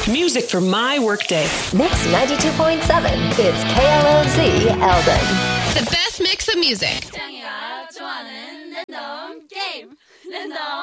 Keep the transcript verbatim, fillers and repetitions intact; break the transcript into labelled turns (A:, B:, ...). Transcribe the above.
A: Music for my workday.
B: Mix ninety-two point seven. It's K L O Z Eldon.
C: The best mix of music.
D: 짱이가 좋아하는 랜덤 게임. 랜덤